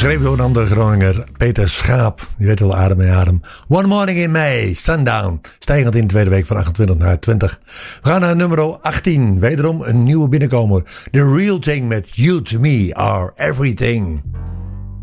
Geschreven door een andere Groninger, Peter Schaap. Die weet wel adem mee adem. One Morning in May, Sundown. Stijgend in de tweede week van 28 naar 20. We gaan naar nummer 18. Wederom een nieuwe binnenkomer. The Real Thing met You To Me Are Everything.